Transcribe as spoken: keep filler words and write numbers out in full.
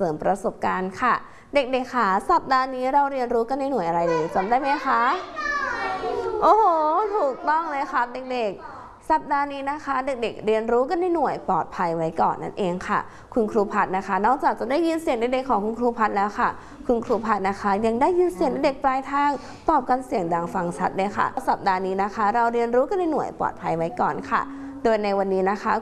ริมประสบการณ์ค่ะเด็กๆค่ะสัปดาห์นี้เราเรียนรู้กันในหน่วยอะไรเลยจำได้ไหมคะโอ้โหถูกต้องเลยครับเด็กๆสัปดาห์นี้นะคะเด็กๆเรียนรู้กันในหน่วยปลอดภัยไว้ก่อนนั่นเองค่ะคุณครูพัดนะคะนอกจากจะได้ยินเสียงเด็กๆของคุณครูพัดแล้วค่ะคุณครูพัดนะคะยังได้ยินเสียงเด็กปลายทางตอบกันเสียงดังฟังชัดเลยค่ะสัปดาห์นี้นะคะเราเรียนรู้กันในหน่วยปลอดภัยไว้ก่อนค่ะโดยในวันนี้นะคะ